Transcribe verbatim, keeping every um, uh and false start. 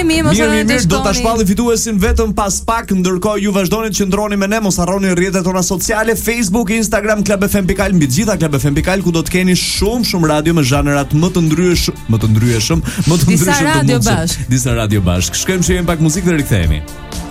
shkruajini, mos Mirë, harroni të mirë, do ta shkoni. shpallim fituesin vetëm pas pak, ndërkohë ju vazhdoni të qëndroni me ne, mos harroni rrjetet tona sociale, Facebook, Instagram, Club F M Pikal, mbi të gjitha Club F M Pikal, ku do të keni shumë shumë radio me zhanrat më të ndryshëm, më të ndryshëm, më të Disa ndryshëm të radio mundshëm. bashk. Disa radio bashk. Shkojmë që jemi pak muzikë dhe rikthehemi.